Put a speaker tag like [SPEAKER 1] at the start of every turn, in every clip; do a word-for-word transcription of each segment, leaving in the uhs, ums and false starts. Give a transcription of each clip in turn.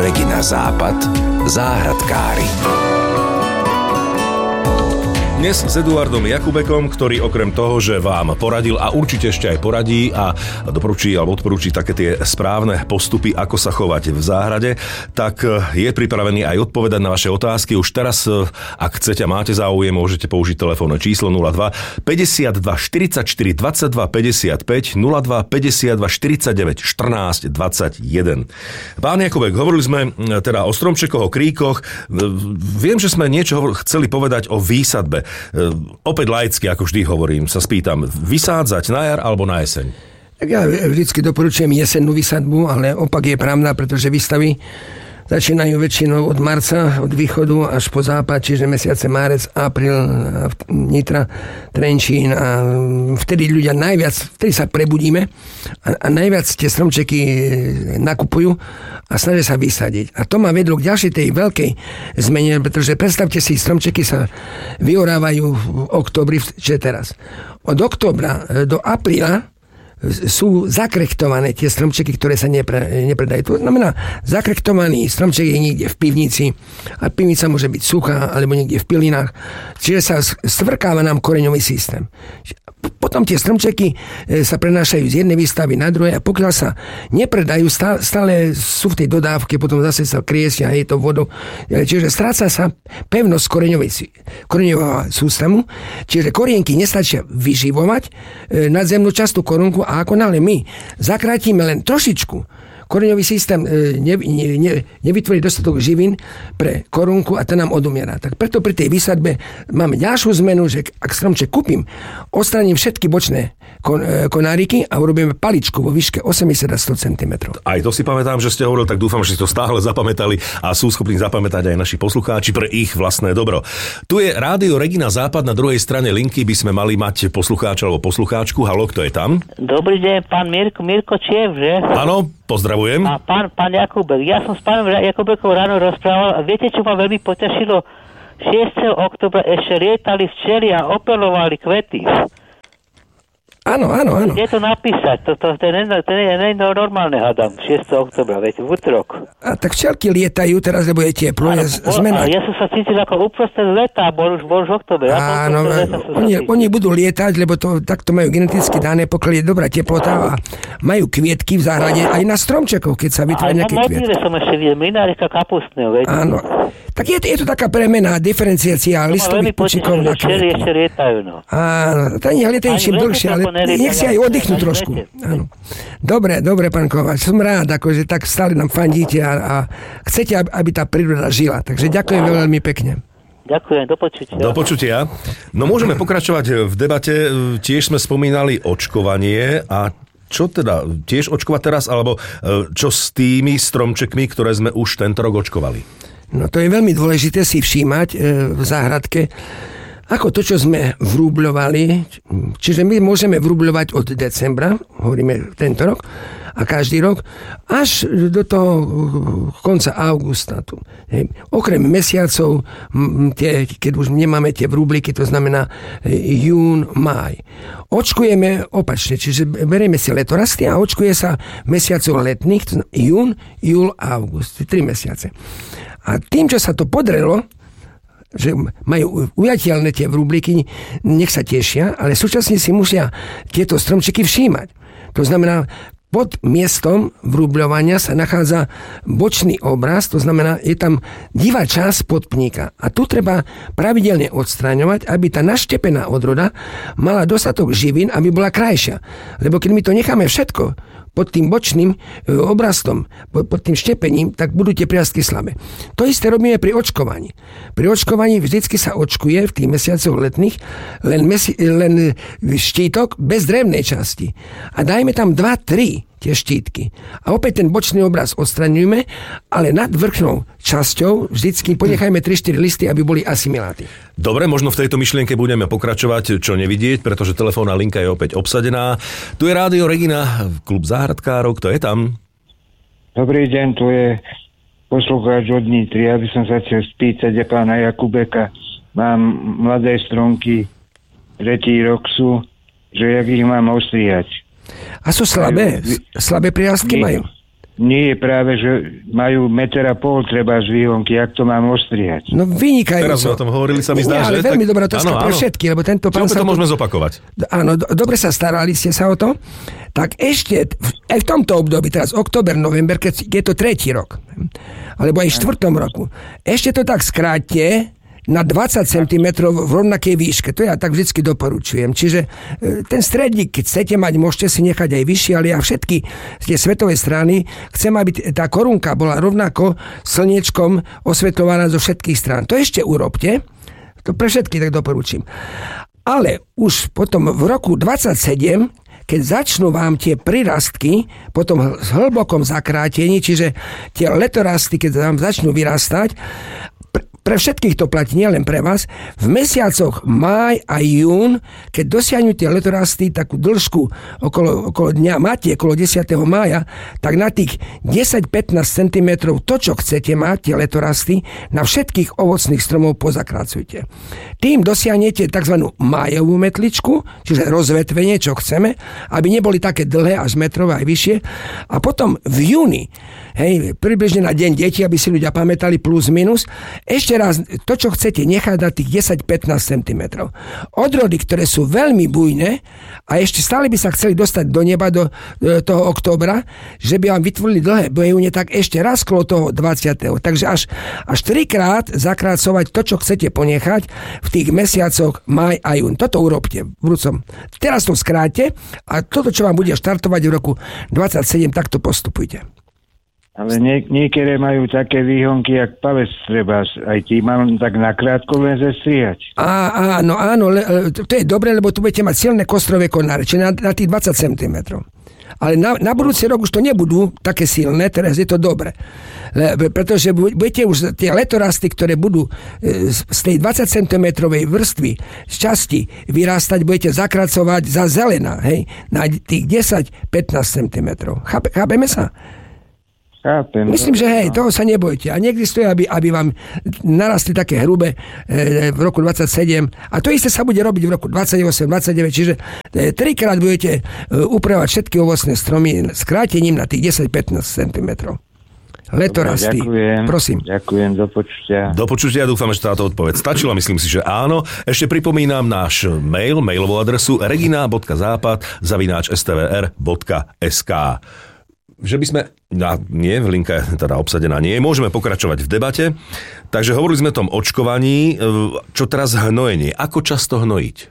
[SPEAKER 1] Regina Západ, záhradkári.
[SPEAKER 2] Dnes s Eduardom Jakubekom, ktorý okrem toho, že vám poradil a určite ešte aj poradí a doporučí alebo odporúči také tie správne postupy, ako sa chovať v záhrade, tak je pripravený aj odpovedať na vaše otázky. Už teraz, ak chcete a máte záujem, môžete použiť telefónne číslo nula dva päťdesiatdva štyridsaťštyri dvadsaťdva päťdesiatpäť nula dva päťdesiatdva štyridsaťdeväť štrnásť dvadsaťjeden. Pán Jakubek, hovorili sme teda o stromčekoch, o kríkoch. Viem, že sme niečo chceli povedať o výsadbe. Opäť laicky, ako vždy hovorím, sa spýtam, vysádzať na jar alebo na jeseň?
[SPEAKER 3] Tak ja vždycky doporučujem jesennú vysadbu, ale opak je pravda, pretože výstavy začínajú väčšinou od marca, od východu až po západ, čiže mesiace márec, apríl, Nitra, Trenčín a vtedy ľudia najviac, vtedy sa prebudíme a, a najviac tie stromčeky nakupujú a snažia sa vysadiť. A to ma vedlo k ďalšej tej veľkej zmene, pretože predstavte si, stromčeky sa vyorávajú v októbri, čiže teraz. Od októbra do apríla sú zakrechtované tie stromčeky, ktoré sa nepre, nepredajú. To znamená, zakrechtovaný stromček je niekde v pivnici a pivnica môže byť suchá alebo niekde v pilinách, čiže sa stvrkáva nám koreňový systém. Potom tie stromčeky sa prenášajú z jednej výstavy na druhej a pokiaľ sa nepredajú, stále, stále sú v tej dodávke, potom zase sa kriesia, je to vodou. Čiže stráca sa pevnosť koreňového systému, čiže korienky nestačia vyživovať nadzemnú časť tú korunku a ako náhle my zakrátime len trošičku, koreňový systém ne, ne, ne, nevytvorí dostatok živín pre korunku a to nám odumiera. Tak preto pri tej výsadbe máme ďalšiu zmenu, že ak stromček kúpim, odstraním všetky bočné kon, konáriky a urobíme paličku vo výške osemdesiat až sto centimetrov.
[SPEAKER 2] Aj to si pamätám, že ste hovoril, tak dúfam, že si to stále zapamätali a sú schopní zapamätať aj naši poslucháči pre ich vlastné dobro. Tu je Rádio Regina Západ, na druhej strane linky by sme mali mať poslucháča alebo poslucháčku. Haló, kto je tam?
[SPEAKER 4] Dobrý deň, pán Mirko, Mirko Čiev, že?
[SPEAKER 2] Áno, pozdravujem.
[SPEAKER 4] A pán, pán Jakubek, ja som s pánom Jakubekom ráno rozprával a viete, čo ma veľmi potešilo? šiesteho októbra ešte lietali včely a opelovali kvety.
[SPEAKER 3] Áno, áno, áno.
[SPEAKER 4] Kde to napísať? To, to, to, to, to je normálne, hádam, šiesteho októbra, viete, v útorok.
[SPEAKER 3] A tak včelky lietajú teraz, lebo je teplo, je zmena.
[SPEAKER 4] Ja som sa cítil ako uprostred leta, bol už, bol už október.
[SPEAKER 3] Áno, oni, oni budú lietať, lebo to takto majú geneticky dané, pokiaľ je dobrá teplota a majú kvietky v záhrade aj na stromčekoch, keď sa vytvoria nejaké kvietky.
[SPEAKER 4] Aj na som ešte videl, minárika kapustného, viete.
[SPEAKER 3] Áno. Tak je, je to taká premená, diferenciácia listových počíkov na kvietky.
[SPEAKER 4] Ešte lietajú, no.
[SPEAKER 3] Áno, to nech lietajú čím dlhšie, ale nech si aj oddychnú trošku. Áno. Dobre, dobre, pán Kováč, som rád, akože tak stále nám fandíte a, a chcete, aby tá príroda žila. Takže ďakujem veľmi pekne.
[SPEAKER 4] Ďakujem, do počutia.
[SPEAKER 2] Do počutia. No môžeme pokračovať v debate. Tiež sme spomínali očkovanie a čo teda, tiež očkovať teraz, alebo čo s tými stromčekmi, ktoré sme už tento rok očkovali?
[SPEAKER 3] No to je veľmi dôležité si všímať v záhradke, ako to, čo sme vrúbľovali, čiže my môžeme vrúbľovať od decembra, hovoríme tento rok, a každý rok, až do toho konca augusta. Tu. Hej. Okrem mesiacov, tie, keď už nemáme tie vrúbliky, to znamená jún, máj. Očkujeme opačne, čiže berieme si letorasty a očkuje sa mesiacov letných, to znamená jún, júl, august, tri mesiace. A tým, čo sa to podrelo, že majú ujateľné tie vrúbliky, nech sa tešia, ale súčasne si musia tieto stromčeky všímať. To znamená, pod miestom vrúbľovania sa nachádza bočný obraz, to znamená, je tam divá časť podpníka. A tu treba pravidelne odstraňovať, aby tá naštepená odroda mala dostatok živín, aby bola krajšia. Lebo keď my to necháme všetko pod tým bočným obrastom, pod, pod tým štepením, tak budú tie prírastky slabé. To isté robíme pri očkovaní. Pri očkovaní vždycky sa očkuje v tých mesiacoch letných len, mesi- len štítok bez drevnej časti. A dajme tam dva tri tie štítky. A opäť ten bočný obraz odstraňujeme, ale nad vrchnou časťou vždycky ponechajme tri štyri listy, aby boli asimiláty.
[SPEAKER 2] Dobre, možno v tejto myšlienke budeme pokračovať, čo nevidieť, pretože telefónna linka je opäť obsadená. Tu je Rádio Regina, klub záhradkárov, kto je tam?
[SPEAKER 5] Dobrý deň, tu je poslucháč od Nitry. Ja by som sa chcel spýtať a pána Jakubeka. Mám mladé stromky, tretí rok sú, že jak ich mám ostrihať.
[SPEAKER 3] A sú slabé? Slabé prírastky majú?
[SPEAKER 5] nie je práve, že majú meter a pol treba z výhonky, jak to mám ostrihať.
[SPEAKER 3] No vynikajúco.
[SPEAKER 2] Teraz sme o tom hovorili, sa mi zdá,
[SPEAKER 3] ale
[SPEAKER 2] že...
[SPEAKER 3] veľmi
[SPEAKER 2] tak...
[SPEAKER 3] dobrá otázka pre všetky, lebo tento pán sa...
[SPEAKER 2] to môžeme zopakovať.
[SPEAKER 3] Áno, do, dobre sa starali ste sa o to. Tak ešte, aj v tomto období, teraz október, november, keď je to tretí rok, alebo aj v štvrtom roku, ešte to tak skráťte na dvadsať centimetrov v rovnakej výške. To ja tak vždycky doporučujem. Čiže ten stredník, keď chcete mať, môžete si nechať aj vyšší, ale ja všetky tie svetové strany chcem, aby tá korunka bola rovnako slniečkom osvetľovaná zo všetkých strán. To ešte urobte. To pre všetky tak doporučím. Ale už potom v roku dvadsaťsedem, keď začnú vám tie prirastky po tom hlbokom zakrátení, čiže tie letorasty, keď vám začnú vyrastať, pre všetkých to platí, nielen pre vás. V mesiacoch máj a jún, keď dosiahnu tie letorasty takú dĺžku okolo, okolo dňa, máte okolo desiateho mája, tak na tých desať až pätnásť centimetrov to, čo chcete mať, tie letorasty, na všetkých ovocných stromov pozakracujte. Tým dosiahnete tzv. Májovú metličku, čiže rozvetvenie, čo chceme, aby neboli také dlhé až metrové aj vyššie. A potom v júni, hej, približne na deň detí, aby si ľudia pamätali plus minus, ešte raz, to, čo chcete nechať na tých desať až pätnásť centimetrov. Odrody, ktoré sú veľmi bujné a ešte stále by sa chceli dostať do neba do, do toho októbra, že by vám vytvorili dlhé bojevne, tak ešte raz kolo toho dvadsiateho Takže až, až trikrát zakrácovať to, čo chcete ponechať v tých mesiacoch máj a jún. Toto urobte vrúcom. Teraz to skráte a toto, čo vám bude štartovať v roku dvadsaťsedem, takto postupujte.
[SPEAKER 5] Ale nie, niekedy majú také výhonky, jak palec treba. Aj tí mám tak nakrátko len zestrihať.
[SPEAKER 3] Á, áno, áno, le, to je dobre, lebo tu budete mať silné kostrové konáre, čiže na, na tých dvadsať centimetrov. Ale na, na budúci rok už to nebudú také silné, teraz je to dobre. Le, pretože budete už tie letorasty, ktoré budú z tej dvadsať centimetrovej vrstvy z časti vyrástať, budete zakracovať za zelená, hej, na tých desať až pätnásť centimetrov. Chápe, chápeme sa?
[SPEAKER 5] Chápem.
[SPEAKER 3] Myslím, že hej, toho sa nebojte. A neexistuje, aby, aby vám narastli také hrubé e, v roku dvadsaťsedem. A to isté sa bude robiť v roku dvadsaťosem, dvadsaťdeväť. Čiže e, trikrát budete e, upravovať všetky ovocné stromy skrátením na tých desať až pätnásť centimetrov. Letorasty.
[SPEAKER 5] Ďakujem.
[SPEAKER 3] Prosím.
[SPEAKER 5] Ďakujem, do počutia.
[SPEAKER 2] Do počutia, dúfam, že táto odpoveď stačila. Myslím si, že áno. Ešte pripomínam náš mail, mailovú adresu regina bodka západ zavináč es té vé er bodka es ká. Že by sme, no, nie, linka je teda obsadená, nie, môžeme pokračovať v debate. Takže hovorili sme o tom očkovaní, čo teraz hnojenie. Ako často hnojiť?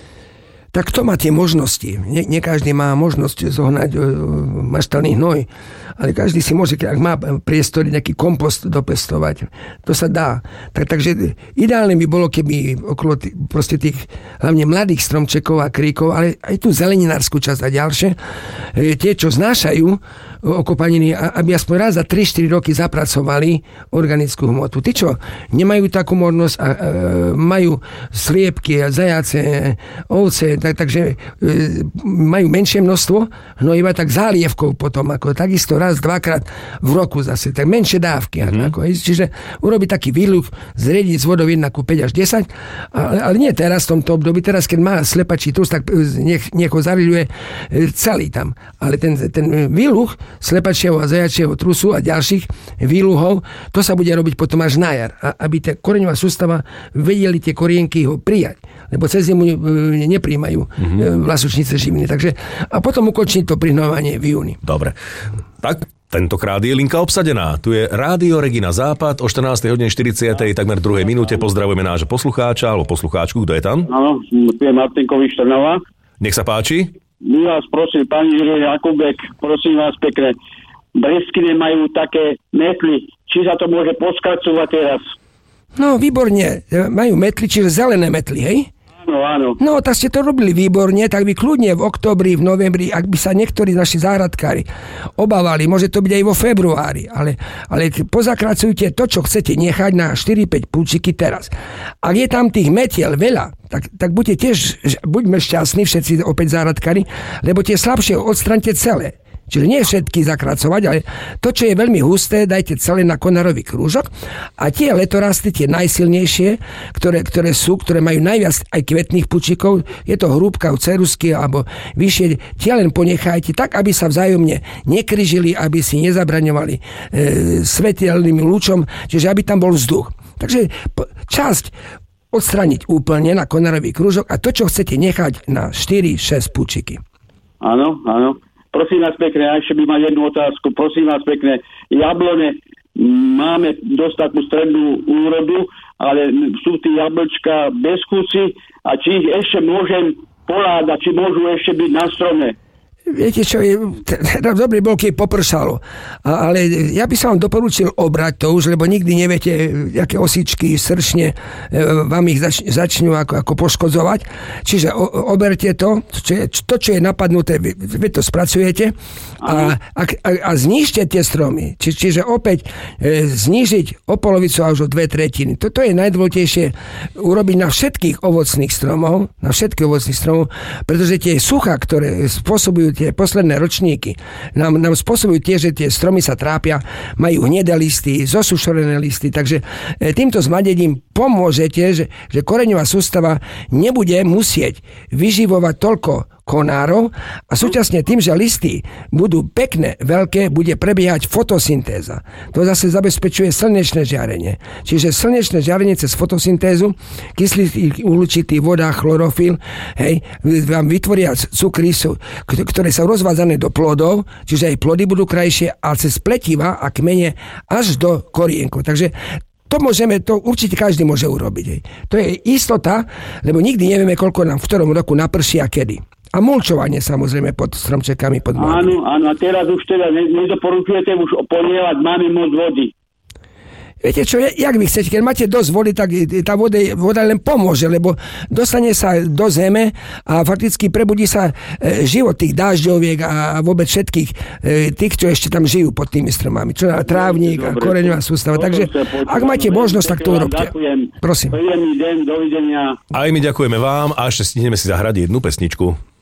[SPEAKER 3] Tak to má tie možnosti. Nie, nie každý má možnosť zohnať e, maštalný hnoj, ale každý si môže, ak má priestory, nejaký kompost dopestovať. To sa dá. Tak, takže ideálne by bolo, keby okolo tých, proste tých hlavne mladých stromčekov a kríkov, ale aj tú zeleninárskú časť a ďalšie, e, tie, čo znášajú okopaniny, aby aspoň raz za tri štyri roky zapracovali organickú hmotu. Tí, čo nemajú takú možnosť a e, majú sliepky a zajace, ovce, tak, takže e, majú menšie množstvo hnojiva, tak zálievkou potom, ako takisto raz, dvakrát v roku zase, tak menšie dávky. Mm-hmm. Ako, čiže urobiť taký výluch, zriediť z vodou jedna ku päť až desať, ale, ale nie teraz v tomto období, teraz keď má slepačí trus, tak nech, nech ho zaviľuje celý tam. Ale ten, ten výluch slepačieho a zajačieho trusu a ďalších výluhov, to sa bude robiť potom až na jar, aby tá koreňová sústava vedeli tie korienky ho prijať, lebo cez zimu nepríjmajú mm-hmm. vlasočnice živiny. Takže, a potom ukončiť to prihnovanie v júni.
[SPEAKER 2] Dobre. Tak tentokrát je linka obsadená. Tu je Rádio Regina Západ o štrnástej hodine štyridsiatej takmer druhej minúte. Pozdravujeme nášho poslucháča alebo poslucháčku. Kto je tam?
[SPEAKER 6] Áno, tu je Martinkovi Štrnova.
[SPEAKER 2] Nech sa páči.
[SPEAKER 6] My vás prosím, pani Jakubek, prosím vás pekne, Breskine majú také metly, či sa to môže poskracovať teraz?
[SPEAKER 3] No, výborne. Majú metly, čiže zelené metly, hej?
[SPEAKER 6] Áno, áno.
[SPEAKER 3] No, tak ste to robili výborne, tak by kľudne v októbri, v novembri, ak by sa niektorí naši záhradkári obávali, môže to byť aj vo februári, ale, ale pozakracujte to, čo chcete nechať na štyri päť púčiky teraz. Ak je tam tých metiel veľa, tak, tak buďte tiež, buďme šťastní všetci opäť záhradkári, lebo tie slabšie odstraňte celé. Čiže nie všetky zakracovať, ale to, čo je veľmi husté, dajte celé na konárový krúžok a tie letorasty, tie najsilnejšie, ktoré, ktoré sú, ktoré majú najviac aj kvetných pučíkov, je to hrúbka, cerusky alebo vyššie, tie len ponechajte tak, aby sa vzájomne nekryžili, aby si nezabraňovali e, svetelným lúčom, čiže aby tam bol vzduch. Takže časť odstraniť úplne na konárový krúžok a to, čo chcete nechať na štyri šesť pučiky.
[SPEAKER 6] Áno, áno. Prosím vás pekne, a ešte by mal jednu otázku. Prosím vás pekne, jablone máme dostatnú strednú úrodu, ale sú tie jablčka bez chuci a či ich ešte môžem poládať, či môžu ešte byť na strome.
[SPEAKER 3] Viete čo, je, teda dobrý bol, keď popršalo. A, ale ja by som vám doporučil obrať to už, lebo nikdy neviete, aké osičky, sršne vám ich zač, začnú ako, ako poškodzovať. Čiže o, oberte to, čo je, to, čo je napadnuté, vy, vy to spracujete a, a, a, a znížte tie stromy. Či, čiže opäť e, znížiť o polovicu až o dve tretiny. Toto je najdôležitejšie urobiť na všetkých ovocných stromov, na všetkých ovocných stromov, pretože tie suchá, ktoré spôsobujú tie posledné ročníky, nám, nám spôsobujú tie, že tie stromy sa trápia, majú hnedé listy, zosušorené listy, takže e, týmto zmadením pomôžete, že, že koreňová sústava nebude musieť vyživovať toľko konárov a súčasne tým, že listy budú pekné, veľké, bude prebiehať fotosyntéza. To zase zabezpečuje slnečné žiarenie. Čiže slnečné žiarenie cez fotosyntézu, kyslík uhličitý, voda, chlorofil, hej, vám vytvoria cukry, ktoré sú rozvádzané do plodov, čiže aj plody budú krajšie a cez pletiva a kmene až do korienkov. Takže to môžeme, to určite každý môže urobiť. Hej. To je istota, lebo nikdy nevieme, koľko nám v ktorom roku naprší a kedy. A mulčovanie samozrejme pod stromčekami, pod mladými.
[SPEAKER 6] Áno, áno, a teraz už teda nedoporučujete už polievať, máme moc vody.
[SPEAKER 3] Viete čo, jak vy chcete, keď máte dosť vody, tak tá voda, voda len pomôže, lebo dostane sa do zeme a fakticky prebudí sa e, život tých dážďoviek a vôbec všetkých e, tých, čo ešte tam žijú pod tými stromami. Čo na trávnik a koreňová sústava. Takže ak máte možnosť, tak to urobte. Prosím.
[SPEAKER 6] Príjemný deň, dovidenia.
[SPEAKER 2] Aj my ďakujeme vám a ešte stihneme si zahrať jednu pesničku.